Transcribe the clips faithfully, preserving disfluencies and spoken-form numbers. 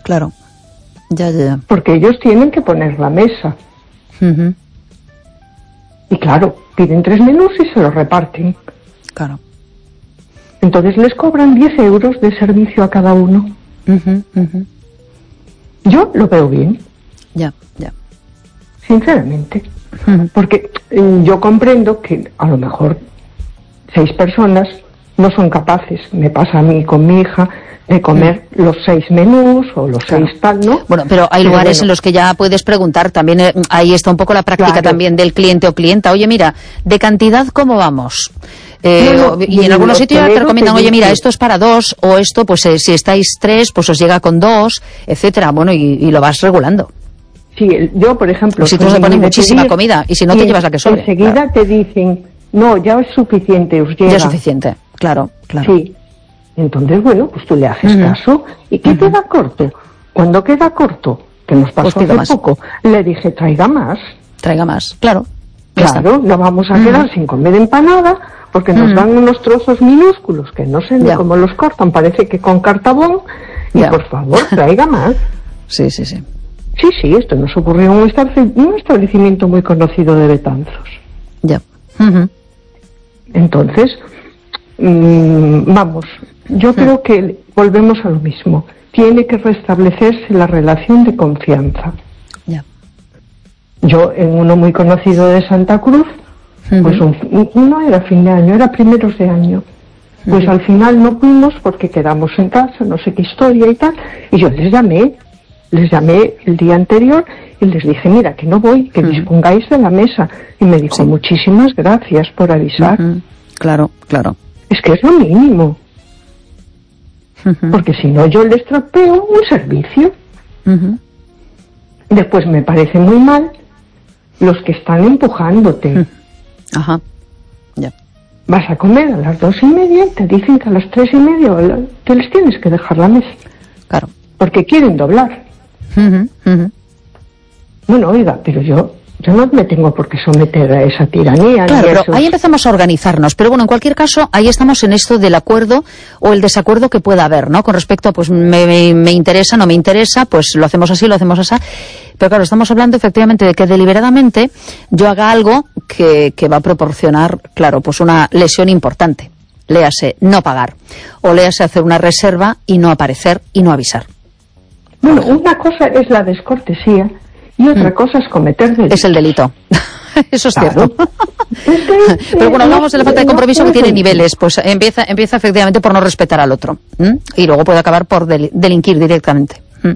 claro. Ya, ya. Porque ellos tienen que poner la mesa. Uh-huh. Y claro, piden tres menús y se los reparten. Claro. Entonces les cobran diez euros de servicio a cada uno. Uh-huh, uh-huh. Yo lo veo bien. Ya, ya. Sinceramente. Uh-huh. Porque eh, yo comprendo que a lo mejor seis personas no son capaces, me pasa a mí con mi hija, de comer mm. los seis menús o los claro. seis tal, ¿no? Bueno, pero hay pero lugares bueno. en los que ya puedes preguntar, también eh, ahí está un poco la práctica claro. también del cliente o clienta. Oye, mira, de cantidad, ¿cómo vamos? Eh, no, no, y, y en algunos sitios ya te recomiendan, te oye, mira, esto es para dos, o esto, pues eh, si estáis tres, pues os llega con dos, etcétera. Bueno, y, y lo vas regulando. Sí, yo, por ejemplo... Si tú se pone muchísima pedir, comida, y si no te llevas la que sobre. Enseguida claro. te dicen, no, ya es suficiente, os llega. Ya es suficiente, claro, claro. Sí. Entonces, bueno, pues tú le haces uh-huh. caso. ¿Y qué uh-huh. queda corto? Cuando queda corto, que nos pasó pues hace más. poco, le dije, traiga más. Traiga más, claro. Claro, no vamos a uh-huh. quedar sin comer empanada, porque uh-huh. nos dan unos trozos minúsculos, que no sé ni ya. cómo los cortan, parece que con cartabón, y ya. por favor, traiga más. Sí, sí, sí. Sí, sí, esto nos ocurrió en un, establecimiento, un establecimiento muy conocido de Betanzos. Ya. Uh-huh. Entonces, mmm, vamos... Yo creo que volvemos a lo mismo. Tiene que restablecerse la relación de confianza. Yeah. Yo, en uno muy conocido de Santa Cruz, uh-huh. pues un, no era fin de año, era primeros de año. Pues uh-huh. al final no fuimos porque quedamos en casa, no sé qué historia y tal. Y yo les llamé, les llamé el día anterior y les dije, mira, que no voy, que uh-huh. dispongáis de la mesa. Y me dijo, sí. muchísimas gracias por avisar. Uh-huh. Claro, claro. Es que es lo mínimo. Porque si no yo le estropeo un servicio. Uh-huh. Después me parece muy mal los que están empujándote. Uh-huh. Ajá. Ya. Vas a comer a las dos y media, te dicen que a las tres y media te les tienes que dejar la mesa. Claro. Porque quieren doblar. Uh-huh. Uh-huh. Bueno, oiga, pero yo... Yo no me tengo por qué someter a esa tiranía. Claro, pero esos... ahí empezamos a organizarnos. Pero bueno, en cualquier caso, ahí estamos en esto del acuerdo o el desacuerdo que pueda haber, ¿no? Con respecto a, pues, me, me, me interesa, no me interesa, pues lo hacemos así, lo hacemos así. Pero claro, estamos hablando efectivamente de que deliberadamente yo haga algo que, que va a proporcionar, claro, pues una lesión importante. Léase, no pagar. O léase hacer una reserva y no aparecer y no avisar. Bueno, una cosa es la descortesía. Y otra mm. cosa es cometer delito. Es el delito. Eso es claro. cierto. Pero bueno, hablamos de la falta de compromiso que tiene niveles. Pues empieza empieza efectivamente por no respetar al otro. ¿Mm? Y luego puede acabar por del, delinquir directamente. ¿Mm?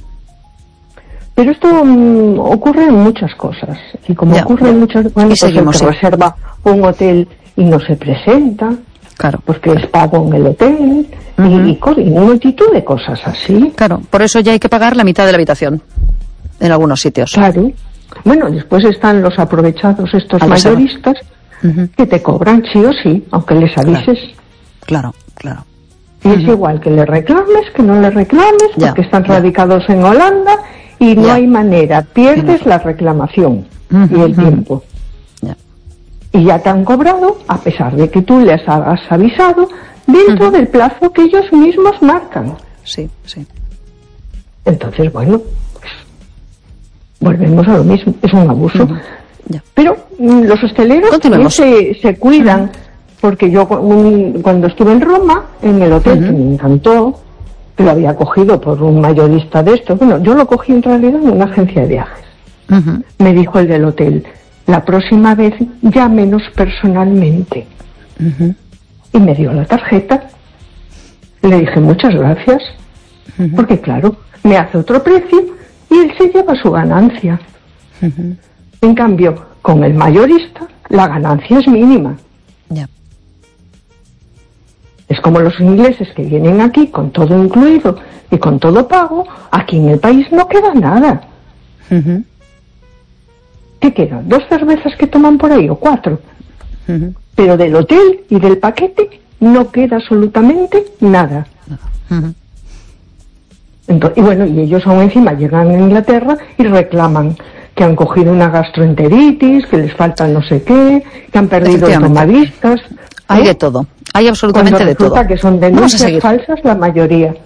Pero esto um, ocurre en muchas cosas. Y como ya, ocurre en muchas... Bueno, pues seguimos, el que sí. reserva un hotel y no se presenta. Claro. Porque es pago en el hotel. Uh-huh. Y, y, y una multitud de cosas así. Claro, por eso ya hay que pagar la mitad de la habitación. En algunos sitios. Claro. Bueno, después están los aprovechados estos Al mayoristas uh-huh. que te cobran sí o sí, aunque les avises. Claro, claro. Y uh-huh. es igual que le reclames, que no le reclames, ya, porque están ya. radicados en Holanda y no ya. hay manera. Pierdes no. la reclamación uh-huh. y el tiempo. Ya. Y ya te han cobrado, a pesar de que tú les has avisado, dentro uh-huh. del plazo que ellos mismos marcan. Sí, sí. Entonces, bueno... Volvemos a lo mismo, es un abuso. Uh-huh. Yeah. Pero mm, los hosteleros también se, se cuidan, uh-huh. porque yo un, cuando estuve en Roma, en el hotel, uh-huh. que me encantó, que lo había cogido por un mayorista de estos, bueno, yo lo cogí en realidad en una agencia de viajes. Uh-huh. Me dijo el del hotel, la próxima vez llámenos personalmente. Uh-huh. Y me dio la tarjeta. Le dije, muchas gracias, uh-huh. porque claro, me hace otro precio, y él se lleva su ganancia. Uh-huh. En cambio, con el mayorista, la ganancia es mínima. Yeah. Es como los ingleses que vienen aquí con todo incluido y con todo pago. Aquí en el país no queda nada. Uh-huh. ¿Qué queda? ¿Dos cervezas que toman por ahí o cuatro? Uh-huh. Pero del hotel y del paquete no queda absolutamente nada. Uh-huh. Entonces, y bueno, y ellos aún encima llegan a Inglaterra y reclaman que han cogido una gastroenteritis, que les falta no sé qué, que han perdido el tomavistas. Hay ¿eh? de todo, hay absolutamente Cuando de todo. resulta que son denuncias falsas la mayoría.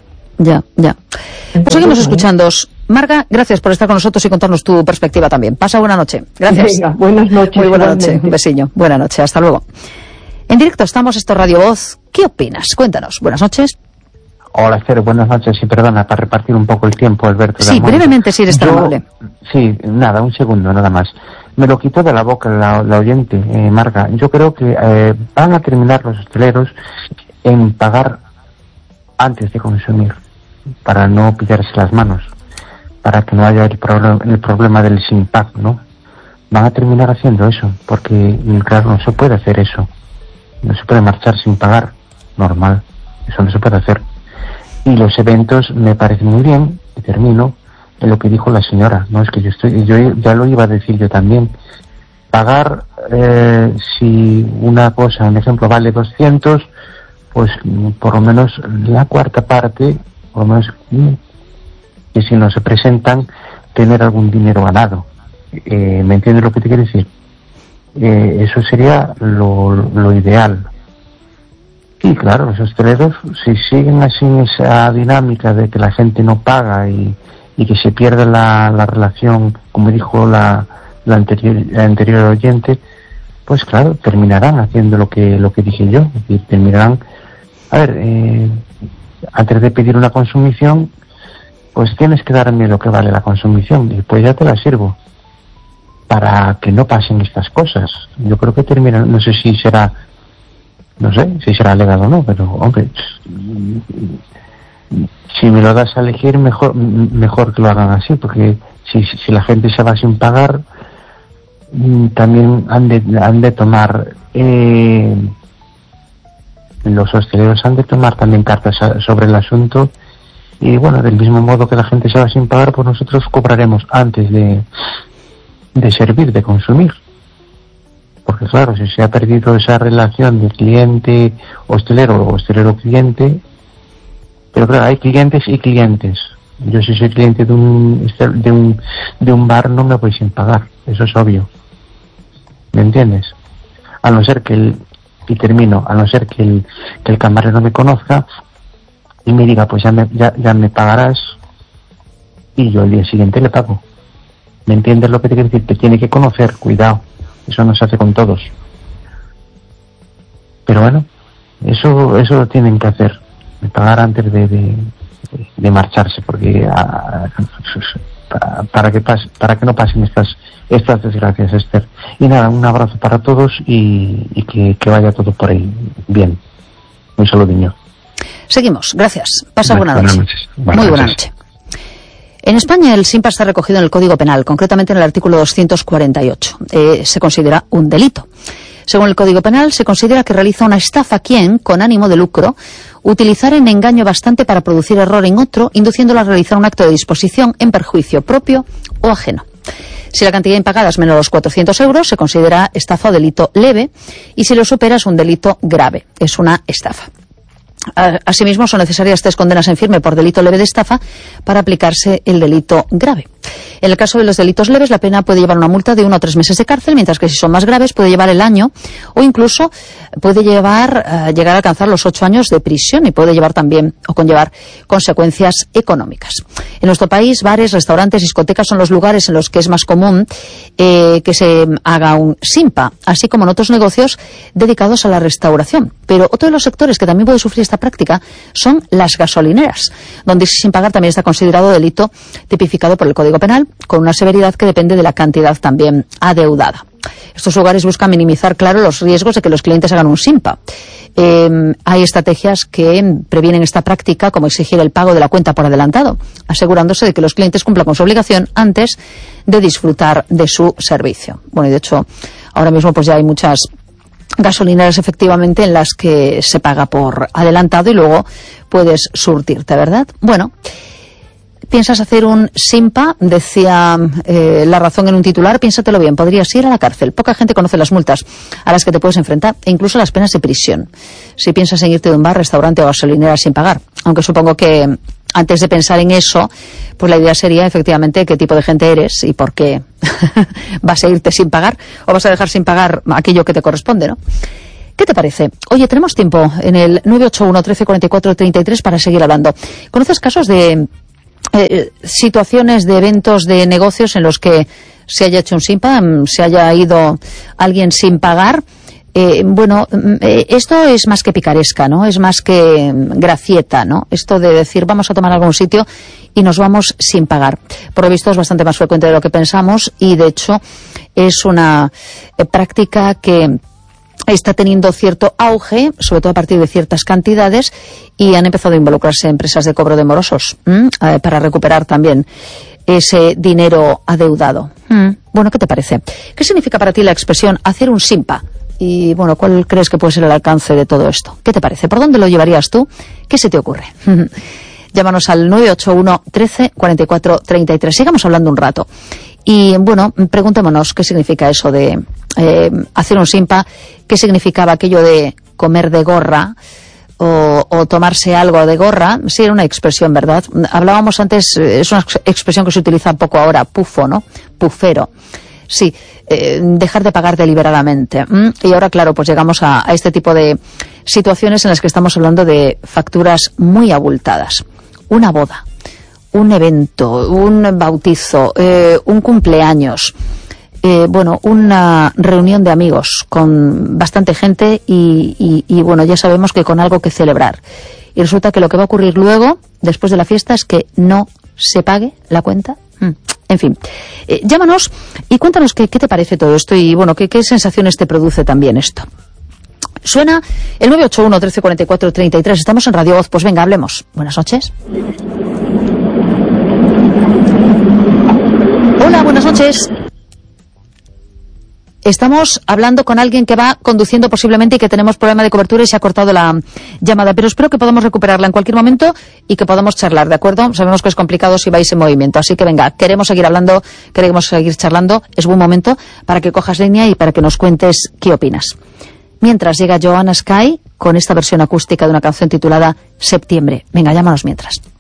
Ya, ya. Pues seguimos escuchándoos. Marga, gracias por estar con nosotros y contarnos tu perspectiva también. Pasa buena noche. Gracias. Venga, buenas noches. Muy buena noche. Un besillo. Buena noche. Hasta luego. En directo estamos, esto es Radio Voz. ¿Qué opinas? Cuéntanos. Buenas noches. Hola, Esther, buenas noches. Y perdona, para repartir un poco el tiempo, Alberto. Sí, brevemente, si eres tan amable. Sí, nada, un segundo, nada más. Me lo quitó de la boca la, la oyente, eh, Marga. Yo creo que eh, van a terminar los hosteleros en pagar antes de consumir, para no pillarse las manos, para que no haya el, problem el problema del sin pack, ¿no? Van a terminar haciendo eso, porque, claro, no se puede hacer eso. No se puede marchar sin pagar, normal. Eso no se puede hacer. Y los eventos me parecen muy bien, y termino en lo que dijo la señora, no es que yo estoy, yo ya lo iba a decir yo también, pagar eh, si una cosa, un ejemplo, vale doscientos, pues por lo menos la cuarta parte, por lo menos que si no se presentan, tener algún dinero ganado. Eh, ¿Me entiendes lo que te quiero decir? Eh, eso sería lo, lo ideal. Y claro, los hosteleros, si siguen así en esa dinámica de que la gente no paga y, y que se pierde la, la relación, como dijo la, la, anterior, la anterior oyente, pues claro, terminarán haciendo lo que lo que dije yo. Y terminarán, a ver, eh, antes de pedir una consumición, pues tienes que darme lo que vale la consumición y pues ya te la sirvo. Para que no pasen estas cosas. Yo creo que terminan, no sé si será... No sé si será legal o no, pero, hombre, si me lo das a elegir, mejor mejor que lo hagan así, porque si, si la gente se va sin pagar, también han de, han de tomar, eh, los hosteleros han de tomar también cartas sobre el asunto, y bueno, del mismo modo que la gente se va sin pagar, pues nosotros cobraremos antes de, de servir, de consumir. Porque claro, si se ha perdido esa relación de cliente hostelero o hostelero cliente, pero claro, hay clientes y clientes. Yo si soy cliente de un de un de un bar no me voy sin pagar, eso es obvio. ¿Me entiendes? A no ser que el y termino, a no ser que el que el camarero me conozca y me diga, pues ya me ya, ya me pagarás y yo el día siguiente le pago. ¿Me entiendes lo que te quiero decir? Te tiene que conocer, cuidado. Eso no se hace con todos. Pero bueno, eso eso lo tienen que hacer, pagar antes de, de, de marcharse, porque a, a, para que pase, para que no pasen estas estas desgracias, Esther. Y nada, un abrazo para todos y, y que, que vaya todo por ahí bien. Un saludinho. Seguimos, gracias. Pasa buena, buena noche. noches. Buenas Muy buena noches. noche. En España el SINPA está recogido en el Código Penal, concretamente en el artículo doscientos cuarenta y ocho. Eh, se considera un delito. Según el Código Penal, se considera que realiza una estafa quien, con ánimo de lucro, utilizar en engaño bastante para producir error en otro, induciéndolo a realizar un acto de disposición en perjuicio propio o ajeno. Si la cantidad impagada es menor a los cuatrocientos euros, se considera estafa o delito leve, y si lo supera es un delito grave, es una estafa. Asimismo, son necesarias tres condenas en firme por delito leve de estafa para aplicarse el delito grave. En el caso de los delitos leves, la pena puede llevar una multa de uno a tres meses de cárcel, mientras que si son más graves puede llevar el año o incluso puede llevar uh, llegar a alcanzar los ocho años de prisión y puede llevar también o conllevar consecuencias económicas. En nuestro país, bares, restaurantes, discotecas son los lugares en los que es más común eh, que se haga un SINPA, así como en otros negocios dedicados a la restauración. Pero otro de los sectores que también puede sufrir esta práctica son las gasolineras, donde sin pagar también está considerado delito tipificado por el Código Penal, con una severidad que depende de la cantidad también adeudada. Estos lugares buscan minimizar, claro, los riesgos de que los clientes hagan un SINPA. Eh, hay estrategias que previenen esta práctica, como exigir el pago de la cuenta por adelantado, asegurándose de que los clientes cumplan con su obligación antes de disfrutar de su servicio. Bueno, y de hecho, ahora mismo pues ya hay muchas gasolineras efectivamente en las que se paga por adelantado y luego puedes surtirte, ¿verdad? Bueno, ¿piensas hacer un SINPA? Decía eh, La Razón en un titular. Piénsatelo bien, podrías ir a la cárcel. Poca gente conoce las multas a las que te puedes enfrentar e incluso las penas de prisión si piensas en irte de un bar, restaurante o gasolinera sin pagar. Aunque supongo que antes de pensar en eso, pues la idea sería efectivamente qué tipo de gente eres y por qué vas a irte sin pagar o vas a dejar sin pagar aquello que te corresponde, ¿no? ¿Qué te parece? Oye, tenemos tiempo en el nueve ocho uno, trece cuarenta y cuatro, treinta y tres para seguir hablando. ¿Conoces casos de eh, situaciones, de eventos, de negocios en los que se haya hecho un simpa, se haya ido alguien sin pagar? Eh, bueno, eh, esto es más que picaresca, ¿no? Es más que gracieta, ¿no? Esto de decir, vamos a tomar algún sitio y nos vamos sin pagar. Por lo visto es bastante más frecuente de lo que pensamos y, de hecho, es una eh, práctica que está teniendo cierto auge, sobre todo a partir de ciertas cantidades, y han empezado a involucrarse empresas de cobro de morosos eh, para recuperar también ese dinero adeudado. ¿Mm? Bueno, ¿qué te parece? ¿Qué significa para ti la expresión hacer un simpa? Y, bueno, ¿cuál crees que puede ser el alcance de todo esto? ¿Qué te parece? ¿Por dónde lo llevarías tú? ¿Qué se te ocurre? Llámanos al nueve ocho uno, trece cuarenta y cuatro, treinta y tres. Sigamos hablando un rato. Y, bueno, preguntémonos qué significa eso de eh, hacer un simpa, qué significaba aquello de comer de gorra o, o tomarse algo de gorra. Sí, era una expresión, ¿verdad? Hablábamos antes, es una expresión que se utiliza poco ahora, pufo, ¿no? Pufero. Sí, eh, dejar de pagar deliberadamente. ¿Mm? Y ahora, claro, pues llegamos a, a este tipo de situaciones en las que estamos hablando de facturas muy abultadas. Una boda, un evento, un bautizo, eh, un cumpleaños, eh, bueno, una reunión de amigos con bastante gente y, y, y, bueno, ya sabemos que con algo que celebrar. Y resulta que lo que va a ocurrir luego, después de la fiesta, es que no se pague la cuenta. Mm. En fin, eh, llámanos y cuéntanos qué, qué te parece todo esto y, bueno, qué, qué sensaciones te produce también esto. Suena el nueve ocho uno, trece cuarenta y cuatro, treinta y tres. Estamos en Radio Voz. Pues venga, hablemos. Buenas noches. Hola, buenas noches. Estamos hablando con alguien que va conduciendo posiblemente y que tenemos problema de cobertura y se ha cortado la llamada, pero espero que podamos recuperarla en cualquier momento y que podamos charlar, ¿de acuerdo? Sabemos que es complicado si vais en movimiento, así que venga, queremos seguir hablando, queremos seguir charlando, es buen momento para que cojas línea y para que nos cuentes qué opinas. Mientras llega Joanna Sky con esta versión acústica de una canción titulada Septiembre. Venga, llámanos mientras.